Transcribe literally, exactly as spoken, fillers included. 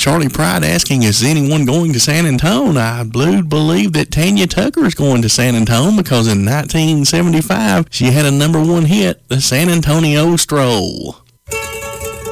Charlie Pride asking, is anyone going to San Antonio? I do believe that Tanya Tucker is going to San Antonio because in nineteen seventy-five, she had a number one hit, the San Antonio Stroll.